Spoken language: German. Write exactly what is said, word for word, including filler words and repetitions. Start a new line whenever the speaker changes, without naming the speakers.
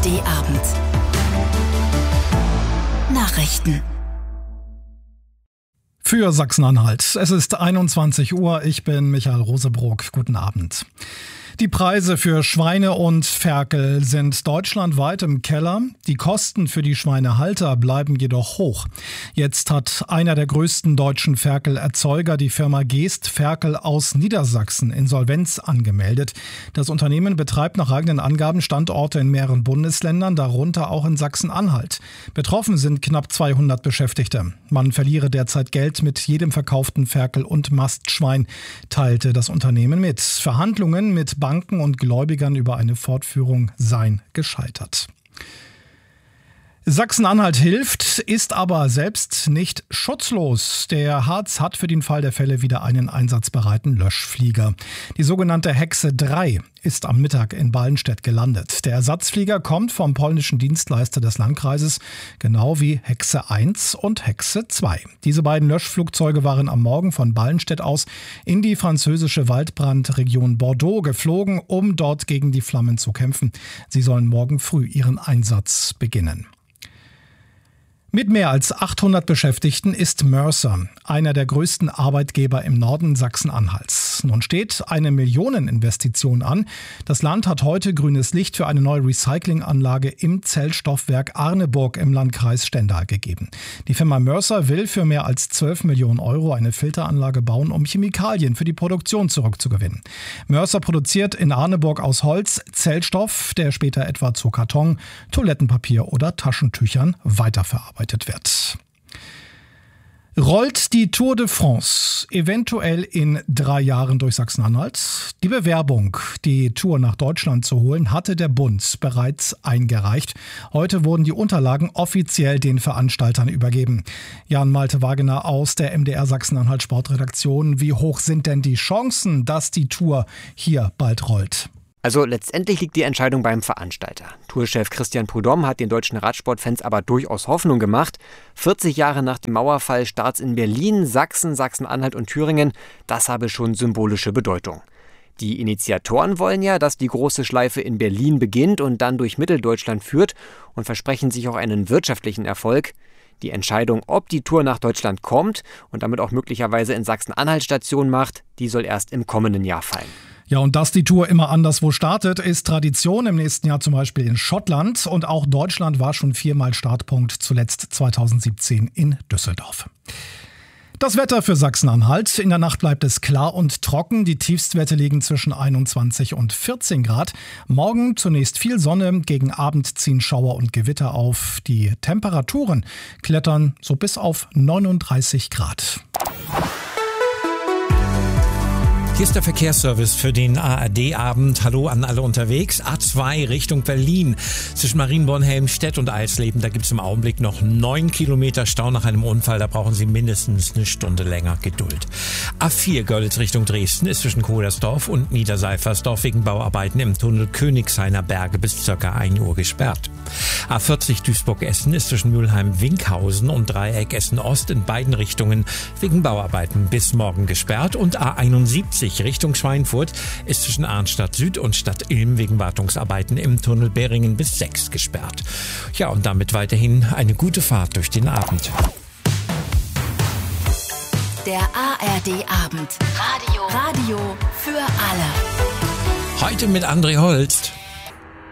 D-Abend. Nachrichten.
Für Sachsen-Anhalt. Es ist einundzwanzig Uhr. Ich bin Michael Rosebrock. Guten Abend. Die Preise für Schweine und Ferkel sind deutschlandweit im Keller. Die Kosten für die Schweinehalter bleiben jedoch hoch. Jetzt hat einer der größten deutschen Ferkelerzeuger, die Firma Geest Ferkel aus Niedersachsen, Insolvenz angemeldet. Das Unternehmen betreibt nach eigenen Angaben Standorte in mehreren Bundesländern, darunter auch in Sachsen-Anhalt. Betroffen sind knapp zweihundert Beschäftigte. Man verliere derzeit Geld mit jedem verkauften Ferkel und Mastschwein, teilte das Unternehmen mit. Verhandlungen mit Banken und Gläubigern über eine Fortführung seien gescheitert. Sachsen-Anhalt hilft, ist aber selbst nicht schutzlos. Der Harz hat für den Fall der Fälle wieder einen einsatzbereiten Löschflieger. Die sogenannte Hexe drei ist am Mittag in Ballenstedt gelandet. Der Ersatzflieger kommt vom polnischen Dienstleister des Landkreises, genau wie Hexe eins und Hexe zwei. Diese beiden Löschflugzeuge waren am Morgen von Ballenstedt aus in die französische Waldbrandregion Bordeaux geflogen, um dort gegen die Flammen zu kämpfen. Sie sollen morgen früh ihren Einsatz beginnen. Mit mehr als achthundert Beschäftigten ist Mercer einer der größten Arbeitgeber im Norden Sachsen-Anhalts. Nun steht eine Millioneninvestition an. Das Land hat heute grünes Licht für eine neue Recyclinganlage im Zellstoffwerk Arneburg im Landkreis Stendal gegeben. Die Firma Mercer will für mehr als zwölf Millionen Euro eine Filteranlage bauen, um Chemikalien für die Produktion zurückzugewinnen. Mercer produziert in Arneburg aus Holz Zellstoff, der später etwa zu Karton, Toilettenpapier oder Taschentüchern weiterverarbeitet wird. Rollt die Tour de France eventuell in drei Jahren durch Sachsen-Anhalt? Die Bewerbung, die Tour nach Deutschland zu holen, hatte der Bund bereits eingereicht. Heute wurden die Unterlagen offiziell den Veranstaltern übergeben. Jan-Malte Wagener aus der M D R Sachsen-Anhalt Sportredaktion. Wie hoch sind denn die Chancen, dass die Tour hier bald rollt?
Also letztendlich liegt die Entscheidung beim Veranstalter. Tourchef Christian Prudhomme hat den deutschen Radsportfans aber durchaus Hoffnung gemacht. vierzig Jahre nach dem Mauerfall Starts in Berlin, Sachsen, Sachsen-Anhalt und Thüringen, das habe schon symbolische Bedeutung. Die Initiatoren wollen ja, dass die große Schleife in Berlin beginnt und dann durch Mitteldeutschland führt und versprechen sich auch einen wirtschaftlichen Erfolg. Die Entscheidung, ob die Tour nach Deutschland kommt und damit auch möglicherweise in Sachsen-Anhalt Station macht, die soll erst im kommenden Jahr fallen.
Ja, und dass die Tour immer anderswo startet, ist Tradition. Im nächsten Jahr zum Beispiel in Schottland. Und auch Deutschland war schon viermal Startpunkt, zuletzt zweitausendsiebzehn in Düsseldorf. Das Wetter für Sachsen-Anhalt. In der Nacht bleibt es klar und trocken. Die Tiefstwerte liegen zwischen einundzwanzig und vierzehn Grad. Morgen zunächst viel Sonne. Gegen Abend ziehen Schauer und Gewitter auf. Die Temperaturen klettern so bis auf neununddreißig Grad.
Hier ist der Verkehrsservice für den A R D-Abend. Hallo an alle unterwegs. A zwei Richtung Berlin. Zwischen Marienborn-Helmstedt und Eisleben, da gibt es im Augenblick noch neun Kilometer Stau nach einem Unfall. Da brauchen Sie mindestens eine Stunde länger Geduld. A vier Görlitz Richtung Dresden ist zwischen Kohlersdorf und Niederseifersdorf wegen Bauarbeiten im Tunnel Königshainer Berge bis ca. ein Uhr gesperrt. A vierzig Duisburg-Essen ist zwischen Mülheim-Winkhausen und Dreieck Essen-Ost in beiden Richtungen wegen Bauarbeiten bis morgen gesperrt. Und A einundsiebzig Richtung Schweinfurt ist zwischen Arnstadt Süd und Stadt Ilm wegen Wartungsarbeiten im Tunnel Beringen bis sechs gesperrt. Ja, und damit weiterhin eine gute Fahrt durch den Abend.
Der A R D-Abend. Radio. Radio für alle.
Heute mit André Holst.